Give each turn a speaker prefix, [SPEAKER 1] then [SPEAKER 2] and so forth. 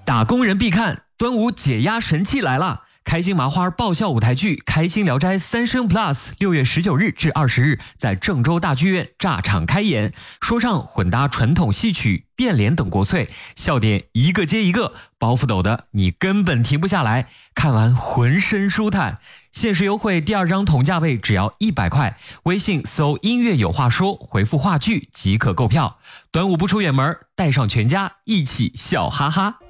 [SPEAKER 1] 打工人必看，端午解压神器来了！开心麻花爆笑舞台剧《开心聊斋三生 Plus》6月19日至20日在郑州大剧院炸场开演，说唱混搭传统戏曲、变脸等国粹，笑点一个接一个，包袱抖的你根本停不下来，看完浑身舒坦。限时优惠，第2张同价位只要100块，微信搜音乐有话说，回复话剧即可购票。端午不出远门，带上全家一起笑哈哈。